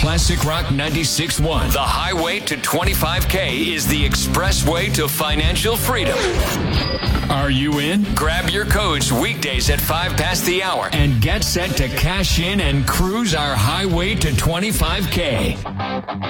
Classic Rock 96.1. The highway to 25K is the expressway to financial freedom. Are you in? Grab your codes weekdays at 5 past the hour and get set to cash in and cruise our highway to 25K.